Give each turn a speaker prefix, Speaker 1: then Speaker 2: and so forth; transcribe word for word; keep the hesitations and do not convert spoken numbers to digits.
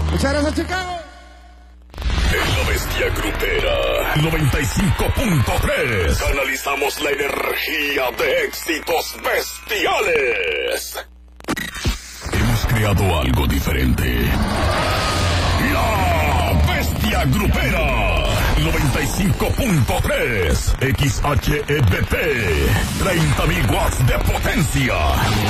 Speaker 1: Muchas gracias, Chicago.
Speaker 2: En la bestia grupera noventa y cinco punto tres canalizamos la energía de éxitos bestiales. Hemos creado algo diferente. La bestia grupera noventa y cinco punto tres X H E B P treinta mil watts de potencia.